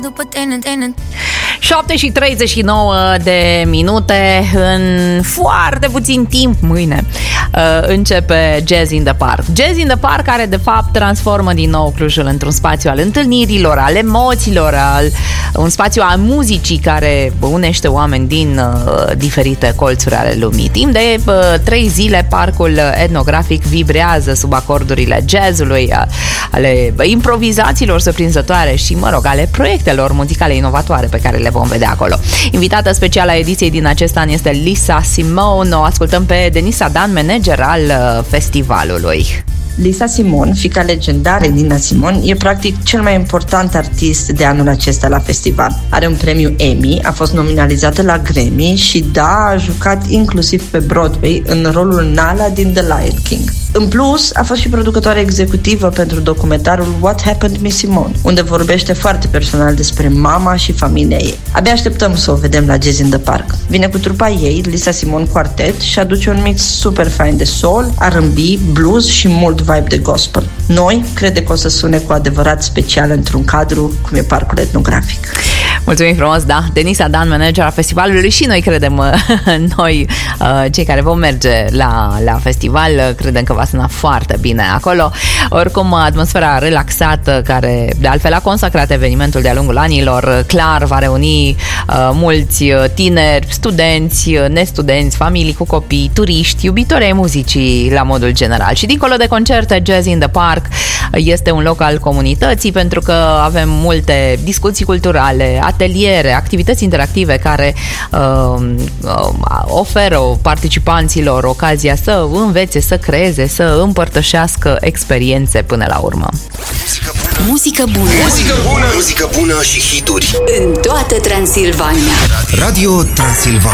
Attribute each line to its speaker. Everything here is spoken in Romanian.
Speaker 1: 7:39 de minute. În foarte puțin timp, mâine, începe Jazz in the Park. Jazz in the Park, care de fapt transformă din nou Clujul într-un spațiu al întâlnirilor, al emoțiilor, un spațiu al muzicii care unește oameni din diferite colțuri ale lumii. Timp de 3 zile, parcul etnografic vibrează sub acordurile jazzului, ale improvizațiilor surprinzătoare și, ale proiectelor muzicale inovatoare pe care le vom vedea acolo. Invitată specială a ediției din acest an este Lisa Simone. O ascultăm pe Denisa Dan, manager al festivalului.
Speaker 2: Lisa Simone, fiica legendară Nina Simone, e practic cel mai important artist de anul acesta la festival. Are un premiu Emmy, a fost nominalizată la Grammy și a jucat inclusiv pe Broadway în rolul Nala din The Lion King. În plus, a fost și producătoare executivă pentru documentarul What Happened to Miss Simone, unde vorbește foarte personal despre mama și familia ei. Abia așteptăm să o vedem la Jazz in the Park. Vine cu trupa ei, Lisa Simone Quartet, și aduce un mix super fain de soul, R&B, blues și mult vibe de gospel. Noi credem că o să sune cu adevărat special într-un cadru cum e parcul etnografic.
Speaker 1: Mulțumim frumos, da. Denisa Dan, manager a festivalului, și noi credem, cei care vom merge la festival, credem că va suna foarte bine acolo. Oricum, atmosfera relaxată, care de altfel a consacrat evenimentul de-a lungul anilor, clar va reuni mulți tineri, studenți, nestudenți, familii cu copii, turiști, iubitori ai muzicii la modul general. Și dincolo de concerte, Jazz in the Park este un loc al comunității, pentru că avem multe discuții culturale, ateliere, activități interactive care oferă participanților ocazia să învețe, să creeze, să împărtășească experiențe până la urmă.
Speaker 3: Muzică bună. Muzică bună. Muzică bună și hituri. În toată Transilvania. Radio Transilvania.